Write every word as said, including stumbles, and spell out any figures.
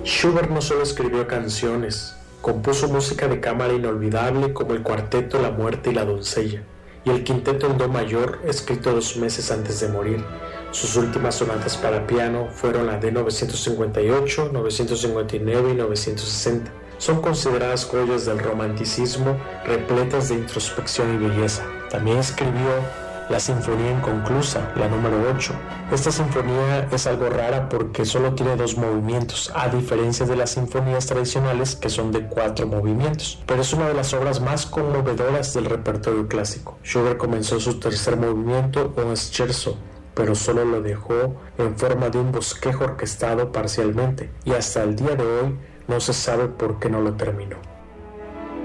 Schubert no solo escribió canciones, compuso música de cámara inolvidable como el cuarteto La Muerte y la Doncella y el quinteto en do mayor escrito dos meses antes de morir. Sus últimas sonatas para piano fueron la de novecientos cincuenta y ocho, novecientos cincuenta y nueve y novecientos sesenta. Son consideradas joyas del romanticismo, repletas de introspección y belleza. También escribió la Sinfonía Inconclusa, la número ocho. Esta sinfonía es algo rara porque solo tiene dos movimientos, a diferencia de las sinfonías tradicionales que son de cuatro movimientos, pero es una de las obras más conmovedoras del repertorio clásico. Schubert comenzó su tercer movimiento, un scherzo, pero solo lo dejó en forma de un bosquejo orquestado parcialmente, y hasta el día de hoy no se sabe por qué no lo terminó.